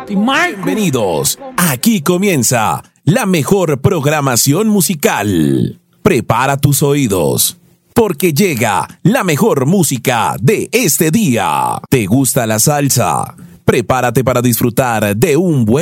Bienvenidos. Aquí comienza la mejor programación musical. Prepara tus oídos, porque llega la mejor música de este día. ¿Te gusta la salsa? Prepárate para disfrutar de un buen